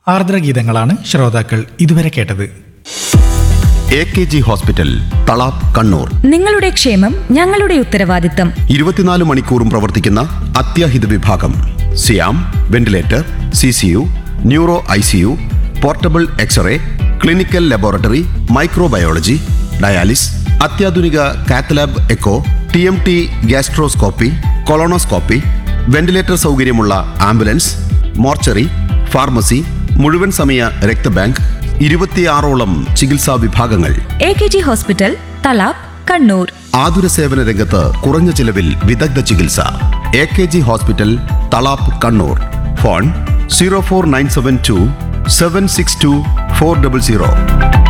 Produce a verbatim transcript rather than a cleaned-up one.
ആർദ്രഗീതങ്ങളാണ് ശ്രോതാക്കൾ ഇതുവരെ കേട്ടത്. A K G hospital, Thalap, Kannur. നിങ്ങളുടെ ക്ഷേമം ഞങ്ങളുടെ ഉത്തരവാദിത്തം. ഇരുപത്തിനാല് മണിക്കൂറും പ്രവർത്തിക്കുന്ന അത്യാഹിത വിഭാഗം, സിയാം, ventilator, C C U, neuro I C U, portable x-ray, clinical laboratory, microbiology, dialysis, അത്യാധുനിക cath lab echo, T M T, gastroscopy, colonoscopy, ventilator സൗകര്യമുള്ള ആംബുലൻസ്, മോർച്ചറി, ഫാർമസി, മുഴുവൻ സമയ രക്തബാങ്ക്, ഇരുപത്തിയാറോളം ചികിത്സാ വിഭാഗങ്ങൾ. A K G hospital, Thalap, Kannur. ആതുര സേവന രംഗത്ത് കുറഞ്ഞ ചിലവിൽ വിദഗ്ധ ചികിത്സ. A K G hospital, Thalap, Kannur. Phone zero four nine seven to seven six to four double zero.